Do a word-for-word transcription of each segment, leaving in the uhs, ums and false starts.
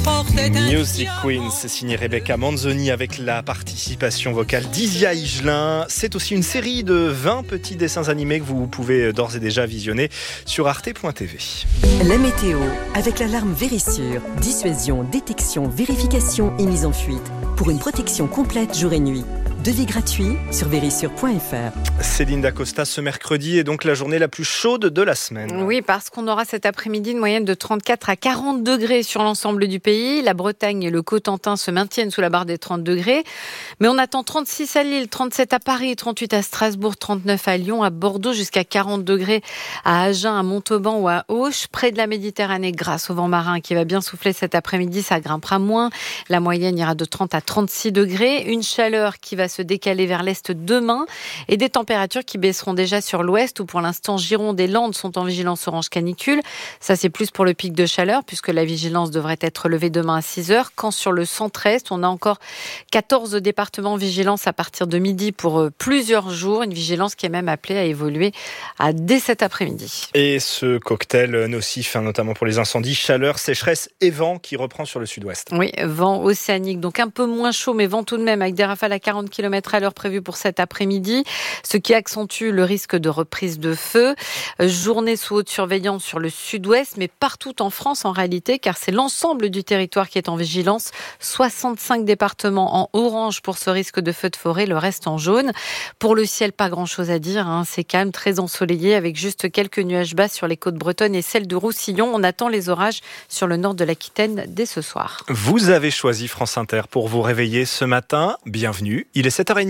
Music Queen, c'est signé Rebecca Manzoni avec la participation vocale d'Isia Higelin. C'est aussi une série de vingt petits dessins animés que vous pouvez d'ores et déjà visionner sur arte point t v. La météo avec l'alarme Vérissure. Dissuasion, détection, vérification et mise en fuite. Pour une protection complète jour et nuit. Devis gratuit sur vérissure point f r. Céline Dacosta, ce mercredi est donc la journée la plus chaude de la semaine. Oui, parce qu'on aura cet après-midi une moyenne de trente-quatre à quarante degrés sur l'ensemble du pays. La Bretagne et le Cotentin se maintiennent sous la barre des trente degrés. Mais on attend trente-six à Lille, trente-sept à Paris, trente-huit à Strasbourg, trente-neuf à Lyon, à Bordeaux, jusqu'à quarante degrés à Agen, à Montauban ou à Auch. Près de la Méditerranée, grâce au vent marin qui va bien souffler cet après-midi, ça grimpera moins. La moyenne ira de trente à trente-six degrés. Une chaleur qui va se décaler vers l'est demain et des températures qui baisseront déjà sur l'ouest où pour l'instant Gironde et Landes sont en vigilance orange canicule. Ça c'est plus pour le pic de chaleur puisque la vigilance devrait être levée demain à six heures. Quand sur le centre-est, on a encore quatorze départements en vigilance à partir de midi pour plusieurs jours. Une vigilance qui est même appelée à évoluer à dès cet après-midi. Et ce cocktail nocif, hein, notamment pour les incendies, chaleur, sécheresse et vent qui reprend sur le sud-ouest. Oui, vent océanique, donc un peu moins chaud mais vent tout de même avec des rafales à quarante kilomètres à l'heure prévue pour cet après-midi, ce qui accentue le risque de reprise de feu. Journée sous haute surveillance sur le sud-ouest, mais partout en France en réalité, car c'est l'ensemble du territoire qui est en vigilance. soixante-cinq départements en orange pour ce risque de feu de forêt, le reste en jaune. Pour le ciel, pas grand-chose à dire, hein. C'est calme, très ensoleillé, avec juste quelques nuages bas sur les côtes bretonnes et celles de Roussillon. On attend les orages sur le nord de l'Aquitaine dès ce soir. Vous avez choisi France Inter pour vous réveiller ce matin. Bienvenue, il est sept heures trente.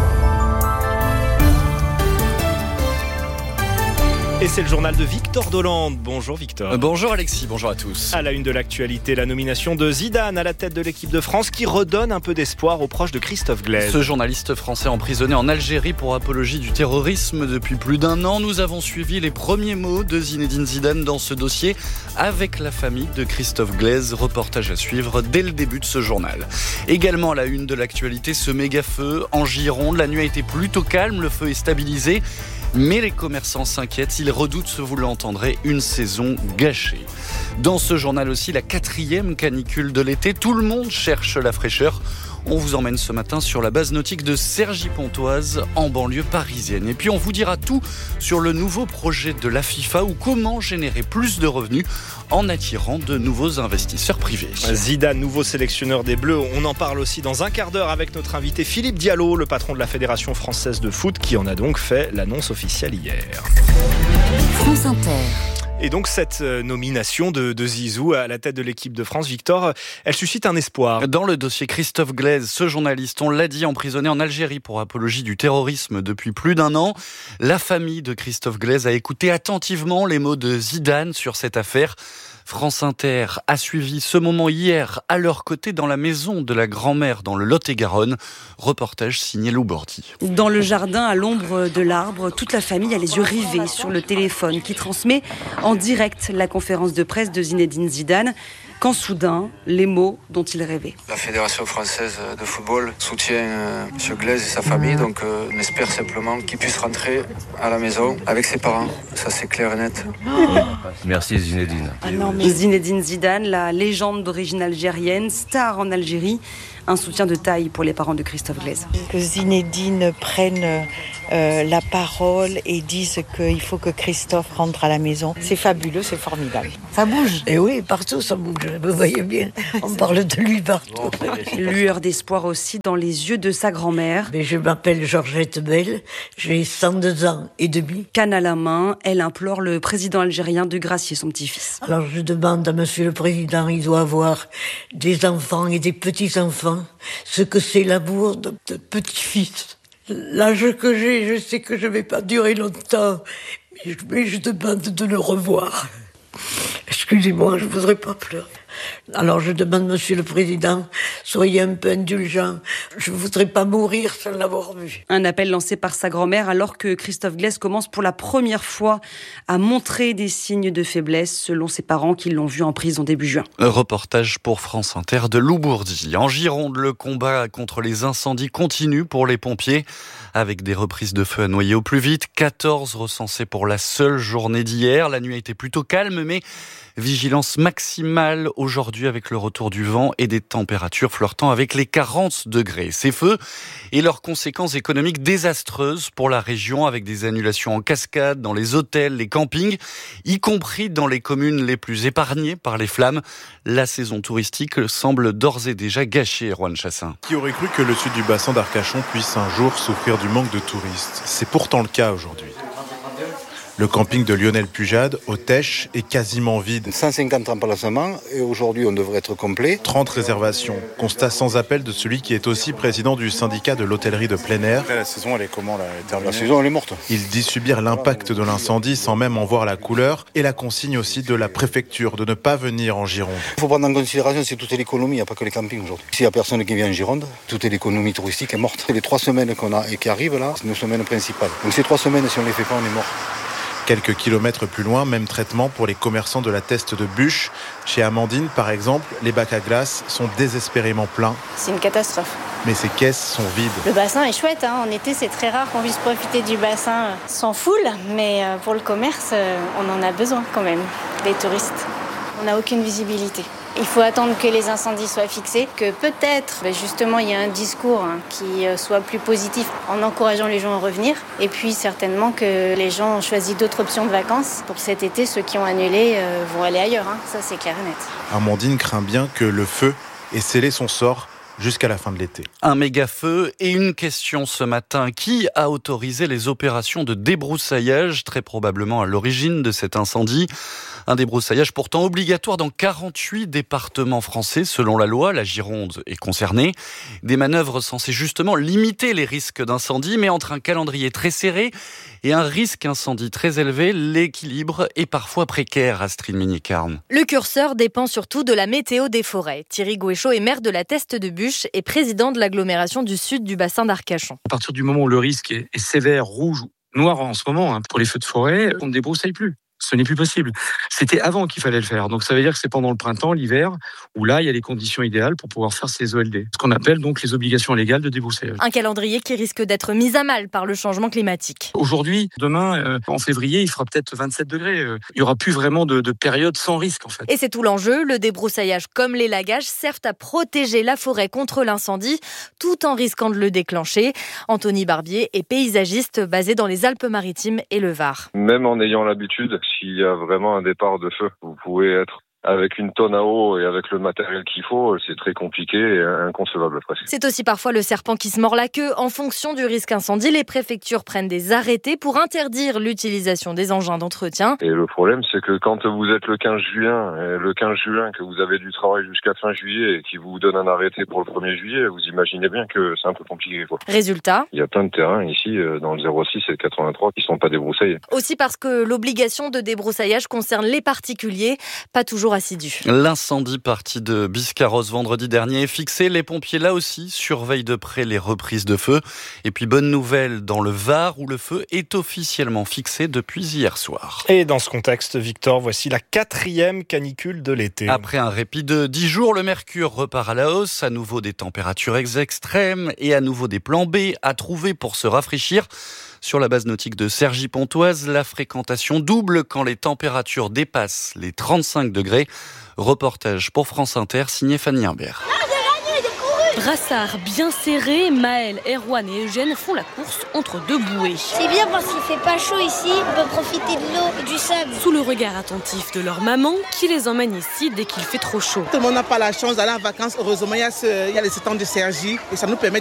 Et c'est le journal de Victor Dolande. Bonjour Victor. Euh, bonjour Alexis, bonjour à tous. À la une de l'actualité, la nomination de Zidane à la tête de l'équipe de France qui redonne un peu d'espoir aux proches de Christophe Glaise. Ce journaliste français emprisonné en Algérie pour apologie du terrorisme depuis plus d'un an. Nous avons suivi les premiers mots de Zinedine Zidane dans ce dossier avec la famille de Christophe Glaise. Reportage à suivre dès le début de ce journal. Également à la une de l'actualité, ce méga feu en Gironde. La nuit a été plutôt calme, le feu est stabilisé. Mais les commerçants s'inquiètent, ils redoutent, vous l'entendrez, une saison gâchée. Dans ce journal aussi, la quatrième canicule de l'été, tout le monde cherche la fraîcheur. On vous emmène ce matin sur la base nautique de Cergy-Pontoise, en banlieue parisienne. Et puis on vous dira tout sur le nouveau projet de la FIFA ou comment générer plus de revenus en attirant de nouveaux investisseurs privés. Zidane, nouveau sélectionneur des Bleus, on en parle aussi dans un quart d'heure avec notre invité Philippe Diallo, le patron de la Fédération française de foot, qui en a donc fait l'annonce officielle hier. France Inter. Et donc cette nomination de, de Zizou à la tête de l'équipe de France, Victor, elle suscite un espoir. Dans le dossier Christophe Glaise, ce journaliste, on l'a dit, emprisonné en Algérie pour apologie du terrorisme depuis plus d'un an. La famille de Christophe Glaise a écouté attentivement les mots de Zidane sur cette affaire. France Inter a suivi ce moment hier à leur côté dans la maison de la grand-mère dans le Lot-et-Garonne. Reportage signé Lou Bordy. Dans le jardin, à l'ombre de l'arbre, toute la famille a les yeux rivés sur le téléphone qui transmet en direct la conférence de presse de Zinedine Zidane. Quand soudain, les mots dont il rêvait. La Fédération française de football soutient euh, M. Glaise et sa famille, donc euh, on espère simplement qu'il puisse rentrer à la maison avec ses parents. Ça c'est clair et net. Merci Zinedine. Ah non, mais Zinedine Zidane, la légende d'origine algérienne, star en Algérie, un soutien de taille pour les parents de Christophe Glaise. Que Zinedine prenne euh, la parole et dise qu'il faut que Christophe rentre à la maison, c'est fabuleux, c'est formidable. Ça bouge. Et oui, partout ça bouge, vous voyez bien, on parle de lui partout. Lueur d'espoir aussi dans les yeux de sa grand-mère. Mais je m'appelle Georgette Bell, j'ai cent deux ans et demi. Canne à la main, elle implore le président algérien de gracier son petit-fils. Alors je demande à monsieur le président, il doit avoir des enfants et des petits-enfants, ce que c'est l'amour de, de petit-fils. L'âge que j'ai, je sais que je ne vais pas durer longtemps, mais je, mais je demande de le revoir. Excusez-moi, je ne voudrais pas pleurer. Alors je demande, monsieur le président, soyez un peu indulgents. Je ne voudrais pas mourir sans l'avoir vu. Un appel lancé par sa grand-mère alors que Christophe Glaise commence pour la première fois à montrer des signes de faiblesse, selon ses parents qui l'ont vu en prison début juin. Un reportage pour France Inter de Lou Bourdi. En Gironde, le combat contre les incendies continue pour les pompiers, avec des reprises de feu à noyer au plus vite. quatorze recensés pour la seule journée d'hier. La nuit a été plutôt calme, mais vigilance maximale aujourd'hui avec le retour du vent et des températures flirtant avec les quarante degrés. Ces feux et leurs conséquences économiques désastreuses pour la région, avec des annulations en cascade dans les hôtels, les campings, y compris dans les communes les plus épargnées par les flammes. La saison touristique semble d'ores et déjà gâchée, Erwan Chassin. Qui aurait cru que le sud du bassin d'Arcachon puisse un jour souffrir du manque de touristes ? C'est pourtant le cas aujourd'hui. Le camping de Lionel Pujade, au Tèche, est quasiment vide. cent cinquante emplacements et aujourd'hui on devrait être complet. trente réservations. Constat sans appel de celui qui est aussi président du syndicat de l'hôtellerie de plein air. La saison elle est comment là ? Elle est terminée ? La saison elle est morte. Il dit subir l'impact de l'incendie sans même en voir la couleur et la consigne aussi de la préfecture de ne pas venir en Gironde. Il faut prendre en considération c'est toute l'économie, il n'y a pas que les campings aujourd'hui. S'il n'y a personne qui vient en Gironde, toute l'économie touristique est morte. Les trois semaines qu'on a et qui arrivent là, c'est nos semaines principales. Donc ces trois semaines si on ne les fait pas on est mort. Quelques kilomètres plus loin, même traitement pour les commerçants de la Teste de Bûche. Chez Amandine, par exemple, les bacs à glace sont désespérément pleins. C'est une catastrophe. Mais ces caisses sont vides. Le bassin est chouette, hein. En été c'est très rare qu'on puisse profiter du bassin sans foule, mais pour le commerce, on en a besoin quand même, les touristes. On n'a aucune visibilité. Il faut attendre que les incendies soient fixés, que peut-être, justement, il y a un discours hein, qui soit plus positif en encourageant les gens à revenir. Et puis, certainement que les gens ont choisi d'autres options de vacances. Pour cet été, ceux qui ont annulé euh, vont aller ailleurs. Hein. Ça, c'est clair et net. Amandine craint bien que le feu ait scellé son sort jusqu'à la fin de l'été. Un méga feu et une question ce matin. Qui a autorisé les opérations de débroussaillage, très probablement à l'origine de cet incendie ? Un débroussaillage pourtant obligatoire dans quarante-huit départements français. Selon la loi, la Gironde est concernée. Des manœuvres censées justement limiter les risques d'incendie, mais entre un calendrier très serré et un risque incendie très élevé, l'équilibre est parfois précaire, Astrid Minicarne. Le curseur dépend surtout de la météo des forêts. Thierry Gouéchaud est maire de la Teste de Bûche et président de l'agglomération du sud du bassin d'Arcachon. À partir du moment où le risque est sévère, rouge ou noir en ce moment, hein, pour les feux de forêt, on ne débroussaille plus. Ce n'est plus possible. C'était avant qu'il fallait le faire. Donc ça veut dire que c'est pendant le printemps, l'hiver, où là, il y a les conditions idéales pour pouvoir faire ces O L D. Ce qu'on appelle donc les obligations légales de débroussaillage. Un calendrier qui risque d'être mis à mal par le changement climatique. Aujourd'hui, demain, euh, en février, il fera peut-être vingt-sept degrés. Euh, il n'y aura plus vraiment de, de période sans risque, en fait. Et c'est tout l'enjeu. Le débroussaillage comme l'élagage servent à protéger la forêt contre l'incendie, tout en risquant de le déclencher. Anthony Barbier est paysagiste basé dans les Alpes-Maritimes et le Var. Même en ayant l'habitude, s'il y a vraiment un départ de feu, vous pouvez être avec une tonne à eau et avec le matériel qu'il faut, c'est très compliqué et inconcevable presque. C'est aussi parfois le serpent qui se mord la queue. En fonction du risque incendie, les préfectures prennent des arrêtés pour interdire l'utilisation des engins d'entretien. Et le problème, c'est que quand vous êtes le quinze juin, et le quinze juin, que vous avez du travail jusqu'à fin juillet et qui vous donne un arrêté pour le premier juillet, vous imaginez bien que c'est un peu compliqué, quoi. Résultat ? Il y a plein de terrains ici, dans le zéro six et le quatre-vingt-trois, qui ne sont pas débroussaillés. Aussi parce que l'obligation de débroussaillage concerne les particuliers, pas toujours assidus. L'incendie parti de Biscarrosse vendredi dernier est fixé. Les pompiers, là aussi, surveillent de près les reprises de feu. Et puis, bonne nouvelle dans le Var, où le feu est officiellement fixé depuis hier soir. Et dans ce contexte, Victor, voici la quatrième canicule de l'été. Après un répit de dix jours, le mercure repart à la hausse. À nouveau des températures extrêmes et à nouveau des plans B à trouver pour se rafraîchir. Sur la base nautique de Cergy-Pontoise, la fréquentation double quand les températures dépassent les trente-cinq degrés. Reportage pour France Inter, signé Fanny Imbert. Brassard bien serré, Maël, Erwan et Eugène font la course entre deux bouées. C'est bien parce qu'il fait pas chaud ici, on peut profiter de l'eau et du sable. Sous le regard attentif de leur maman qui les emmène ici dès qu'il fait trop chaud. Tout le monde n'a pas la chance d'aller en vacances. Heureusement, il y a, ce, il y a les étangs de Cergy et ça nous permet